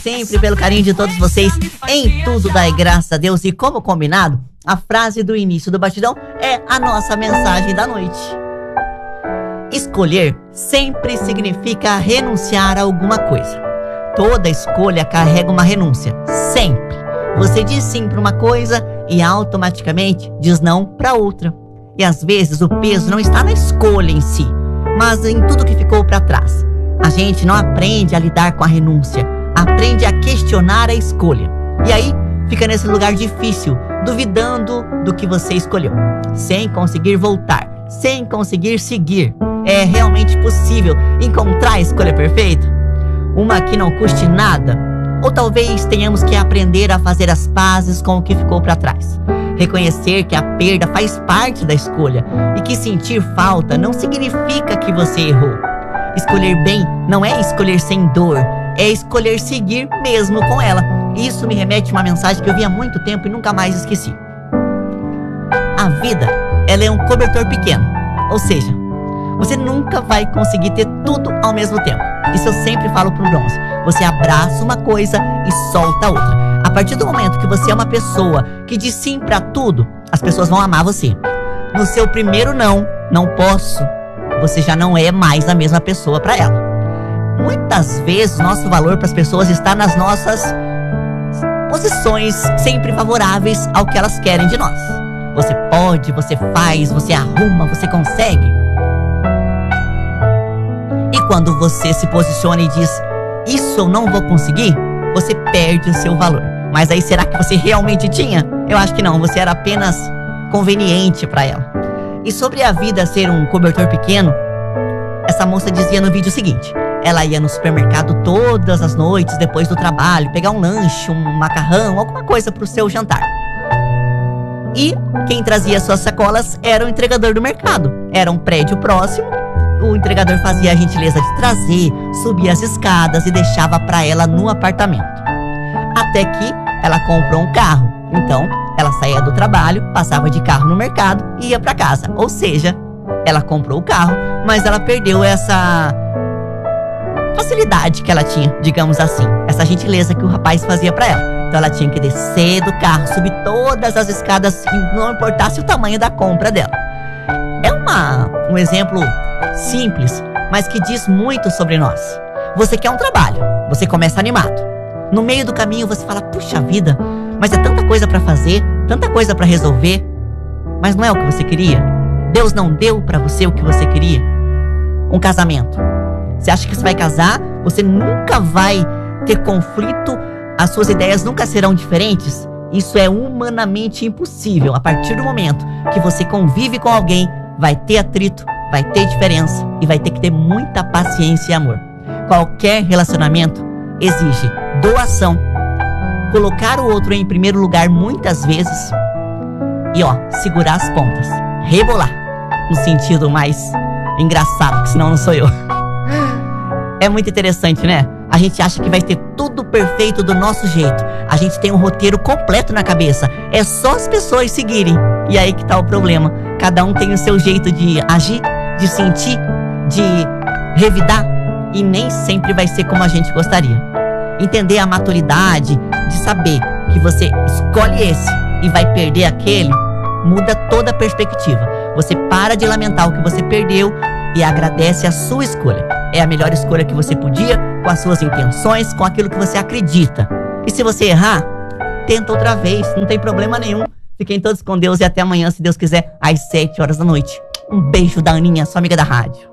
Sempre pelo carinho de todos vocês, em tudo dai graças a Deus. E como combinado, a frase do início do batidão é a nossa mensagem da noite. Escolher sempre significa renunciar a alguma coisa. Toda escolha carrega uma renúncia, sempre. Você diz sim para uma coisa e automaticamente diz não para outra. E às vezes o peso não está na escolha em si, mas em tudo que ficou para trás. A gente não aprende a lidar com a renúncia, aprende a questionar a escolha. E aí fica nesse lugar difícil, duvidando do que você escolheu, sem conseguir voltar, sem conseguir seguir. É realmente possível encontrar a escolha perfeita? Uma que não custe nada? Ou talvez tenhamos que aprender a fazer as pazes com o que ficou para trás. Reconhecer que a perda faz parte da escolha e que sentir falta não significa que você errou. Escolher bem não é escolher sem dor, é escolher seguir mesmo com ela. Isso me remete a uma mensagem que eu vi há muito tempo e nunca mais esqueci. A vida, ela é um cobertor pequeno, ou seja, você nunca vai conseguir ter tudo ao mesmo tempo. Isso eu sempre falo pro Bronze. Você abraça uma coisa e solta a outra. A partir do momento que você é uma pessoa que diz sim pra tudo, as pessoas vão amar você. No seu primeiro não posso, você já não é mais a mesma pessoa pra ela. Muitas vezes nosso valor para as pessoas está nas nossas posições sempre favoráveis ao que elas querem de nós. Você pode, você faz, você arruma, você consegue. E quando você se posiciona e diz, isso eu não vou conseguir, você perde o seu valor. Mas aí será que você realmente tinha? Eu acho que não, você era apenas conveniente para ela. E sobre a vida ser um cobertor pequeno, essa moça dizia no vídeo o seguinte: ela ia no supermercado todas as noites depois do trabalho, pegar um lanche, um macarrão, alguma coisa para o seu jantar. E quem trazia suas sacolas era o entregador do mercado. Era um prédio próximo. O entregador fazia a gentileza de trazer, subia as escadas e deixava para ela no apartamento. Até que ela comprou um carro. Então, ela saía do trabalho, passava de carro no mercado e ia para casa. Ou seja, ela comprou o carro, mas ela perdeu essa facilidade que ela tinha, digamos assim. Essa gentileza que o rapaz fazia para ela. Então ela tinha que descer do carro, subir todas as escadas, não importasse o tamanho da compra dela. É um exemplo simples, mas que diz muito sobre nós. Você quer um trabalho, você começa animado. No meio do caminho você fala, puxa vida, mas é tanta coisa para fazer, tanta coisa para resolver, mas não é o que você queria. Deus não deu para você o que você queria. Um casamento. Você acha que você vai casar, você nunca vai ter conflito, as suas ideias nunca serão diferentes? Isso é humanamente impossível. A partir do momento que você convive com alguém, vai ter atrito, vai ter diferença e vai ter que ter muita paciência e amor. Qualquer relacionamento exige doação, colocar o outro em primeiro lugar muitas vezes e segurar as pontas, rebolar, no sentido mais engraçado, que senão não sou eu. É muito interessante, né? A gente acha que vai ter tudo perfeito do nosso jeito. A gente tem um roteiro completo na cabeça. É só as pessoas seguirem. E aí que tá o problema. Cada um tem o seu jeito de agir, de sentir, de revidar. E nem sempre vai ser como a gente gostaria. Entender a maturidade de saber que você escolhe esse e vai perder aquele, muda toda a perspectiva. Você para de lamentar o que você perdeu e agradece a sua escolha. É a melhor escolha que você podia, com as suas intenções, com aquilo que você acredita. E se você errar, tenta outra vez, não tem problema nenhum. Fiquem todos com Deus e até amanhã, se Deus quiser, às 7 horas da noite. Um beijo da Aninha, sua amiga da rádio.